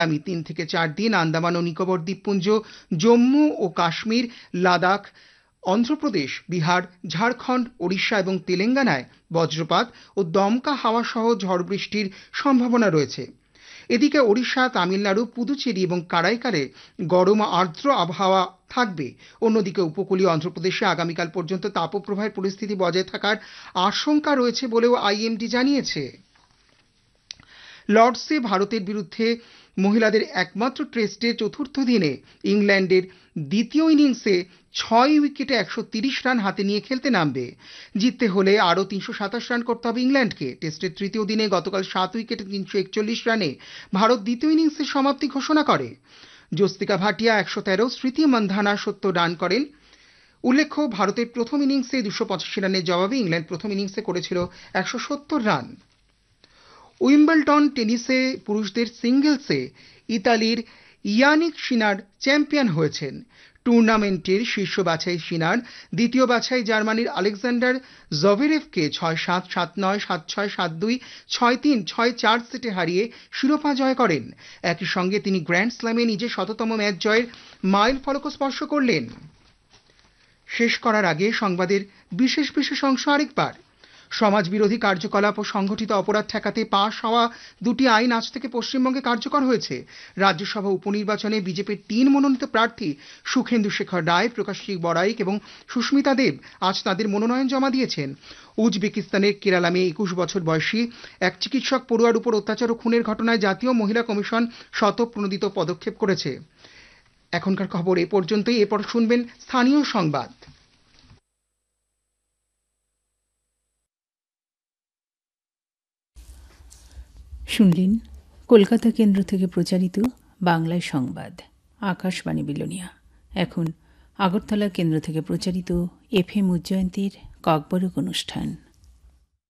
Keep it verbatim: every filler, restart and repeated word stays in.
আগামী তিন থেকে চার দিন আন্দামান ও নিকোবর দ্বীপপুঞ্জ, জম্মু ও কাশ্মীর, লাদাখ, অন্ধ্রপ্রদেশ, বিহার, ঝাড়খণ্ড, ওড়িশা এবং তেলেঙ্গানায় বজ্রপাত ও দমকা হাওয়া সহ ঝড় বৃষ্টির সম্ভাবনা রয়েছে। এদিকে ওড়িশা, তামিলনাড়ু, পুদুচেরি এবং কারাইকালে গরম আর্দ্র আবহাওয়া থাকবে। অন্যদিকে উপকূলীয় অন্ধ্রপ্রদেশে আগামীকাল পর্যন্ত তাপপ্রবাহের পরিস্থিতি বজায় থাকার আশঙ্কা রয়েছে বলেও আইএমডি জানিয়েছে। লর্ডসে ভারতের বিরুদ্ধে মহিলাদের একমাত্র টেস্টে চতুর্থ দিনে ইংল্যান্ডের দ্বিতীয় ইনিংসে ছয় উইকেটে একশো তিরিশ রান হাতে নিয়ে খেলতে নামবে। জিততে হলে আরও তিনশো সাতাশ রান করতে হবে ইংল্যান্ডকে। টেস্টের তৃতীয় দিনে গতকাল সাত উইকেটে তিনশো একচল্লিশ রানে ভারত দ্বিতীয় ইনিংসের সমাপ্তি ঘোষণা করে। জস্তিকা ভাটিয়া একশো তেরো, স্মৃতি মান্ধানা সত্তর রান করেন। উল্লেখ্য, ভারতের প্রথম ইনিংসে দুশো পঁচাশি রানের জবাবে ইংল্যান্ড প্রথম ইনিংসে করেছিল একশো সত্তর রান। উইম্বলটন টেনিসে পুরুষদের সিঙ্গেলসে ইতালির ইয়ানিক সিনার চ্যাম্পিয়ন হয়েছেন। টুর্নামেন্টের শীর্ষ বাছাই সিনার দ্বিতীয় বাছাই জার্মানির আলেকজান্ডার জভেরেভকে ছয় সাত, সাত নয়, সাত ছয়, সাত দুই, ছয় তিন, ছয় চার সেটে হারিয়ে শিরোপা জয় করেন। একই সঙ্গে তিনি গ্র্যান্ড স্ল্যামে নিজের শততম ম্যাচ জয়ের মাইল ফলকও স্পর্শ করলেন। শেষ করার আগে সংবাদের বিশেষ বিশেষ অংশ আরেকবার। সমাজ বিরোধী কার্যকলাপ ও সংগঠিত অপরাধ ঠেকাতে পাশ হওয়া দুটি আইন আজ থেকে পশ্চিমবঙ্গে কার্যকর হয়েছে। রাজ্যসভা উপনির্বাচনে বিজেপির তিন মনোনীত প্রার্থী সুখেন্দু শেখর রায়, প্রকাশী বড়াইক এবং সুস্মিতা দেব আজ তাদের মনোনয়ন জমা দিয়েছেন। উজবেকিস্তানের কেরালা মেয়ে একুশ বছর বয়সী এক চিকিৎসক পড়ুয়ার উপর অত্যাচার ও খুনের ঘটনায় জাতীয় মহিলা কমিশন স্বতঃপ্রণোদিত পদক্ষেপ করেছে। এখনকার খবর এ পর্যন্তই। এরপর শুনবেন স্থানীয় সংবাদ। শুনলেন কলকাতা কেন্দ্র থেকে প্রচারিত বাংলায় সংবাদ, আকাশবাণী বিলোনিয়া। এখন আগরতলা কেন্দ্র থেকে প্রচারিত এফ এম উজ্জয়ন্তীর ককবরক অনুষ্ঠান।